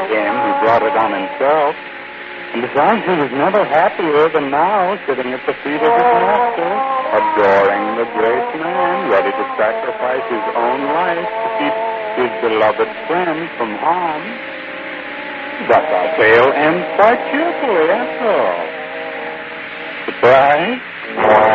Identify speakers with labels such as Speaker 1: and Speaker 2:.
Speaker 1: him. He brought it on himself. And besides, he was never happier than now, sitting at the feet of his master, adoring the great man, ready to sacrifice his own life to keep his beloved friend from harm. Thus our tale ends quite cheerfully, after all. Surprise?